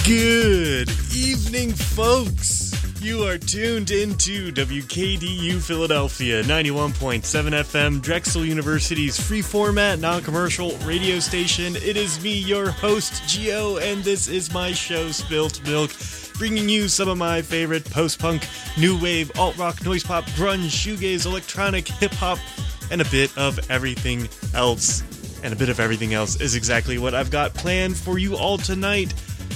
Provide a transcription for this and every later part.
Good evening, folks. You are tuned into WKDU Philadelphia, 91.7 FM, Drexel University's free format, non-commercial radio station. It is me, your host, Gio, and this is my show, Spilt Milk, bringing you some of my favorite post-punk, new wave, alt-rock, noise pop, grunge, shoegaze, electronic, hip-hop, and a bit of everything else. And a bit of everything else is exactly what I've got planned for you all tonight.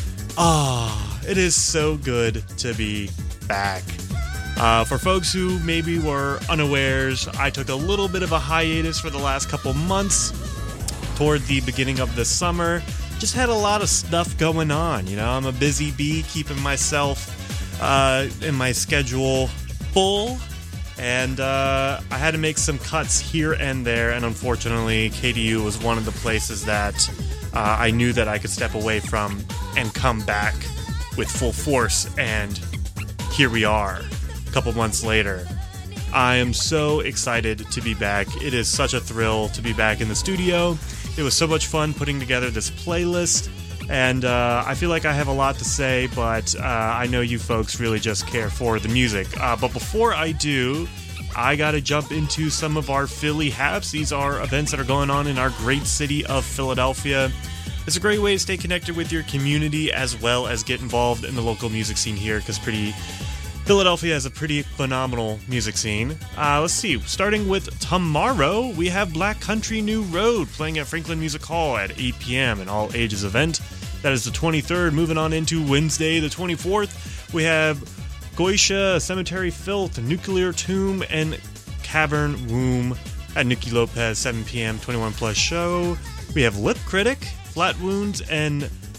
It is so good to be back. For folks who maybe were unawares, I took a little bit of a hiatus for the last couple months toward the beginning of the summer. Just had a lot of stuff going on, you know. I'm a busy bee, keeping myself in my schedule full, and I had to make some cuts here and there, and unfortunately KDU was one of the places that I knew that I could step away from and come back with full force, and here we are, a couple months later. I am so excited to be back. It is such a thrill to be back in the studio. It was so much fun putting together this playlist, and I feel like I have a lot to say, but I know you folks really just care for the music. But before I do, I gotta jump into some of our Philly Haps. These are events that are going on in our great city of Philadelphia. It's a great way to stay connected with your community as well as get involved in the local music scene here, because Philadelphia has a pretty phenomenal music scene. Let's see, starting with tomorrow, we have Black Country New Road playing at Franklin Music Hall at 8 p.m. an all-ages event. That is the 23rd. Moving on into Wednesday, the 24th, we have Goisha, Cemetery Filth, Nuclear Tomb, and Cavern Womb at Nikki Lopez, 7 p.m., 21 plus show. We have Lip Critic, Flat Wounds, and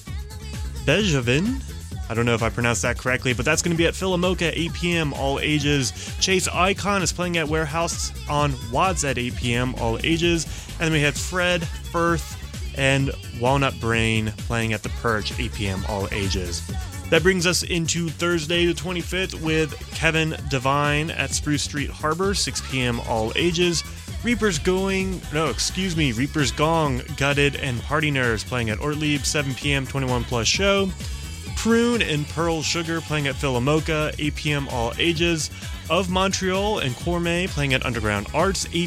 Bejavin. I don't know if I pronounced that correctly, but that's going to be at Philomoka, 8 p.m., all ages. Chase Icon is playing at Warehouse on Watts at 8 p.m., all ages. And then we had Fred, Firth, and Walnut Brain playing at The Perch, 8 p.m., all ages. That brings us into Thursday the 25th with Kevin Devine at Spruce Street Harbor, 6 p.m., all ages. Reaper's Gong, Gutted, and Party Nerves playing at Ortlieb, 7 p.m., 21 plus show. Prune and Pearl Sugar playing at Philomoka, 8 p.m., all ages. Of Montreal and Cormet playing at Underground Arts, 8